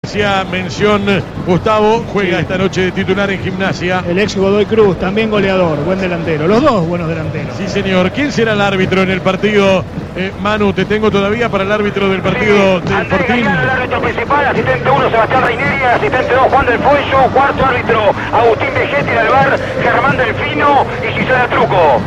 Mención, Gustavo juega esta noche de titular en Gimnasia. El ex Godoy Cruz, también goleador, buen delantero. Los dos buenos delanteros. Sí, señor. ¿Quién será el árbitro en el partido? Manu, te tengo todavía para el árbitro del partido del Fortín. El árbitro principal, asistente 1, Sebastián Reineri, asistente 2, Juan del Pollo, cuarto árbitro, Agustín Vegetti, del VAR, Germán Delfino y Gisela Truco.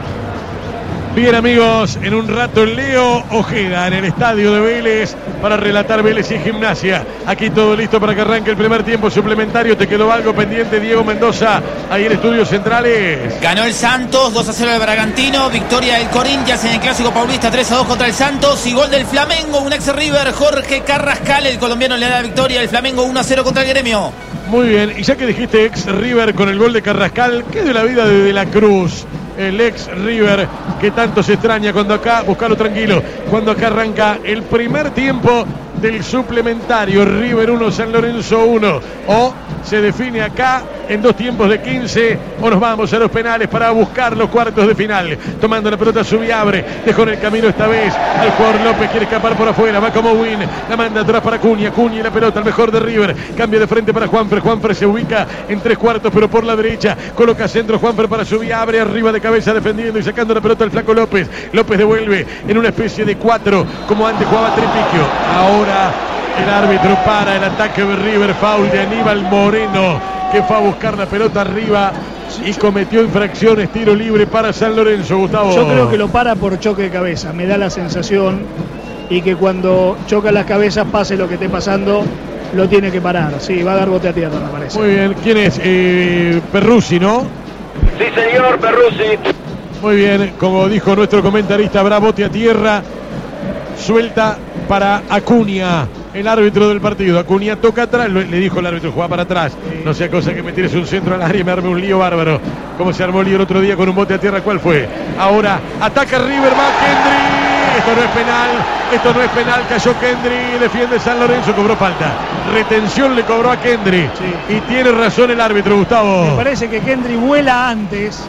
Bien, amigos, en un rato Leo Ojeda en el estadio de Vélez para relatar Vélez y Gimnasia. Aquí todo listo para que arranque el primer tiempo suplementario. ¿Te quedó algo pendiente, Diego Mendoza, ahí en Estudios Centrales? Ganó el Santos, 2-0 del Bragantino, victoria del Corinthians en el Clásico Paulista, 3-2 contra el Santos y gol del Flamengo, un ex River, Jorge Carrascal, el colombiano le da la victoria al Flamengo, 1-0 contra el Gremio. Muy bien, y ya que dijiste ex River con el gol de Carrascal, ¿qué de la vida de la Cruz? El ex River que tanto se extraña cuando acá, buscalo tranquilo, cuando acá arranca el primer tiempo del suplementario. River 1, San Lorenzo 1. O se define acá en 2 tiempos de 15 o nos vamos a los penales para buscar los cuartos de final. Tomando la pelota Subiabre, dejó en el camino esta vez al jugador López, quiere escapar por afuera, va como Win, la manda atrás para Cunha y la pelota, el mejor de River, cambia de frente para Juanfer se ubica en 3 cuartos pero por la derecha, coloca centro Juanfer para Subiabre, arriba de cabeza defendiendo y sacando la pelota al flaco López devuelve en una especie de 4 como antes jugaba Tripiquio. Ahora el árbitro para el ataque de River, foul de Aníbal Moreno, que fue a buscar la pelota arriba y cometió infracciones, tiro libre para San Lorenzo, Gustavo. Yo creo que lo para por choque de cabeza, me da la sensación, y que cuando choca las cabezas, pase lo que esté pasando, lo tiene que parar. Sí, va a dar bote a tierra, me parece. Muy bien, ¿quién es? Perruzzi, ¿no? Sí, señor, Perruzzi. Muy bien, como dijo nuestro comentarista, habrá bote a tierra, suelta para Acuña, el árbitro del partido. Acuña toca atrás, le dijo el árbitro, juega para atrás, no sea cosa que me tires un centro al área y me arme un lío bárbaro, como se armó el lío el otro día con un bote a tierra. ¿Cuál fue? Ahora ataca River, va Kendry, esto no es penal, cayó Kendry, defiende San Lorenzo, cobró falta, retención le cobró a Kendry, sí. Y tiene razón el árbitro, Gustavo. Me parece que Kendry vuela antes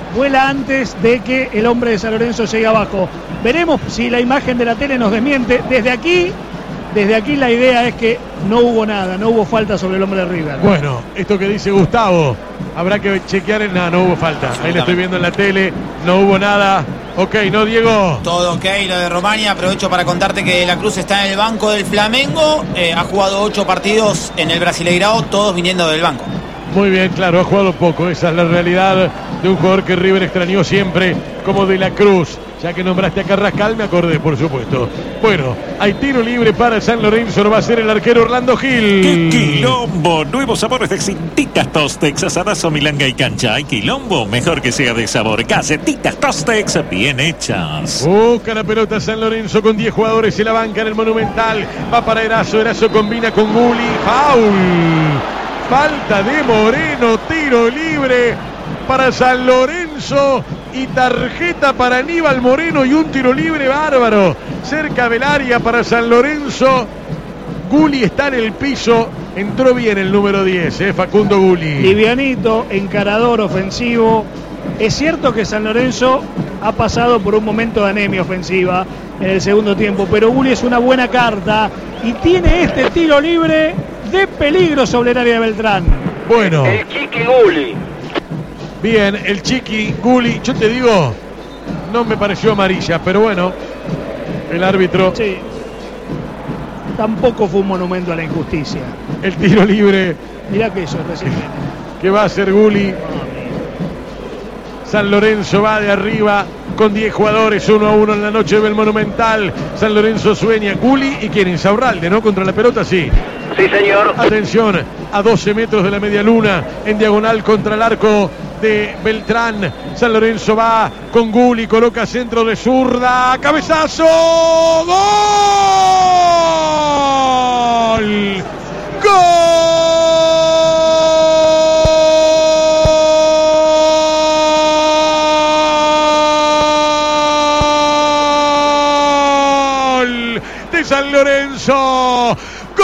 de que el hombre de San Lorenzo llegue abajo. Veremos si la imagen de la tele nos desmiente. Desde aquí la idea es que no hubo nada, no hubo falta sobre el hombre de River. Bueno, esto que dice Gustavo, habrá que chequear no hubo falta. Ahí le estoy viendo en la tele, no hubo nada. Ok, ¿no, Diego? Todo ok, lo de Romania. Aprovecho para contarte que la Cruz está en el banco del Flamengo. Ha jugado 8 partidos en el Brasileirao, todos viniendo del banco. Muy bien, claro, ha jugado poco. Esa es la realidad de un jugador que River extrañó siempre, como De la Cruz. Ya que nombraste a Carrascal, me acordé, por supuesto. Bueno, hay tiro libre para San Lorenzo, lo va a hacer el arquero Orlando Gil. ¡Qué quilombo! Nuevos sabores de Cintitas Tostex, asadazo, milanga y cancha. ¿Hay quilombo? Mejor que sea de sabor. Gacetitas Tostex, bien hechas. Busca la pelota San Lorenzo con 10 jugadores en la banca en el Monumental. Va para Erazo combina con Gulli. ¡Foul! Falta de Moreno, tiro libre para San Lorenzo y tarjeta para Aníbal Moreno y un tiro libre bárbaro cerca del área para San Lorenzo. Gulli está en el piso, entró bien el número 10, Facundo Gulli. Livianito, encarador, ofensivo. Es cierto que San Lorenzo ha pasado por un momento de anemia ofensiva en el segundo tiempo, pero Gulli es una buena carta y tiene este tiro libre de peligro sobre el área de Beltrán. Bueno. El Chiqui Gulli. Bien, el Chiqui Gulli. Yo te digo, no me pareció amarilla, pero bueno, el árbitro. Sí. Tampoco fue un monumento a la injusticia. El tiro libre. Mirá que eso recién. Que va a hacer Gulli. San Lorenzo va de arriba con 10 jugadores, 1-1 en la noche del Monumental. San Lorenzo sueña. Gulli y quién, Insaurralde, ¿no? Contra la pelota, sí. Sí, señor. Atención, a 12 metros de la media luna, en diagonal contra el arco de Beltrán. San Lorenzo va con Gulli, coloca centro de zurda, cabezazo, ¡gol! ¡Gol!